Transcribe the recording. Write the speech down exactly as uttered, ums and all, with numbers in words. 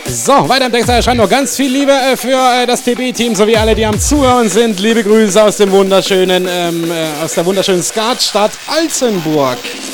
So, weiter im Text erscheint noch ganz viel Liebe äh, für äh, das T B-Team sowie alle, die am Zuhören sind. Liebe Grüße aus dem wunderschönen, ähm, äh, aus der wunderschönen Skatstadt Altenburg.